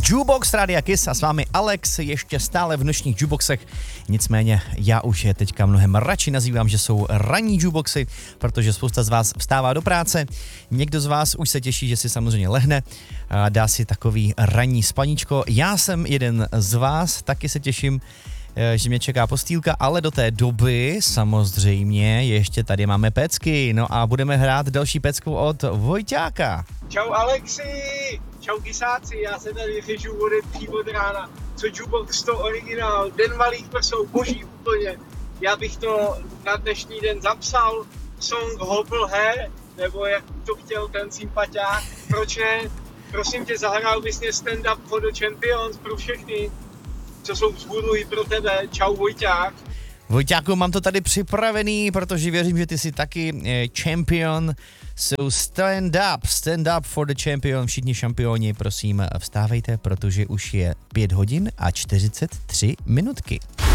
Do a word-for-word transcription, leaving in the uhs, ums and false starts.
Jukebox Rádia Kiss a s vámi Alex ještě stále v nočních jukeboxech. Nicméně já už je teďka mnohem radši nazývám, že jsou ranní jukeboxy, protože spousta z vás vstává do práce. Někdo z vás už se těší, že si samozřejmě lehne a dá si takový ranní spaníčko. Já jsem jeden z vás, taky se těším, že mě čeká postýlka, ale do té doby samozřejmě ještě tady máme pecky, no a budeme hrát další pecku od Vojťáka. Čau Alexi, čau kysáci, já se tady řežu ode tří od rána, co Jukebox to originál, Den malých prsou, boží úplně. Já bych to na dnešní den zapsal, song Hobble Hair, nebo jak to chtěl ten sympatiák, proč ne? Prosím tě, zahrál bys mě Stand Up for the Champions pro všechny, co jsou vzhůru i pro tebe. Čau Vojťák. Vojťáku, mám to tady připravený, protože věřím, že ty jsi taky eh, champion. So stand up, stand up for the champion. Všichni šampioni, prosím, vstávejte, protože už je pět hodin a čtyřicet tři minutky.